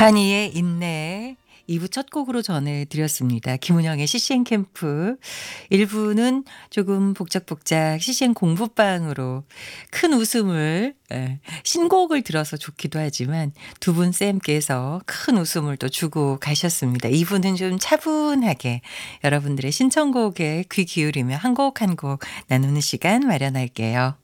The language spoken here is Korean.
한이의 인내 2부 첫 곡으로 전해드렸습니다. 김은영의 CCM 캠프. 1 부는 조금 복작복작 CCM 공부방으로 큰 웃음을 신곡을 들어서 좋기도 하지만 두 분 쌤께서 큰 웃음을 또 주고 가셨습니다. 2 부는 좀 차분하게 여러분들의 신청곡에 귀 기울이며 한 곡 한 곡 나누는 시간 마련할게요.